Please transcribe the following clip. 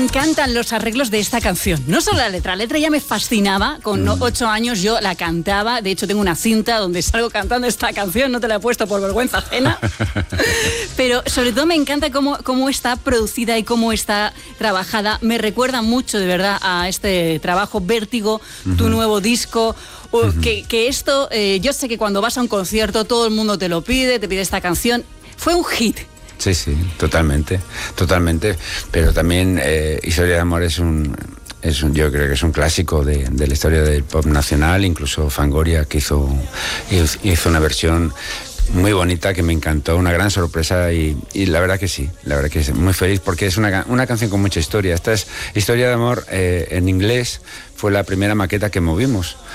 encantan los arreglos de esta canción. No solo la letra ya me fascinaba. Con 8 años yo la cantaba. De hecho, tengo una cinta donde salgo cantando esta canción. No te la he puesto por vergüenza ajena. Pero sobre todo me encanta cómo está producida y cómo está trabajada. Me recuerda mucho, de verdad, a este trabajo Vértigo, tu nuevo disco. Que esto, yo sé que cuando vas a un concierto todo el mundo te pide esta canción. Fue un hit. Sí, totalmente. Pero también Historia de Amor yo creo que es un clásico de la historia del pop nacional. Incluso Fangoria, que hizo una versión muy bonita que me encantó, una gran sorpresa y la verdad que sí, muy feliz porque es una canción con mucha historia. Esta es Historia de Amor en inglés, fue la primera maqueta que movimos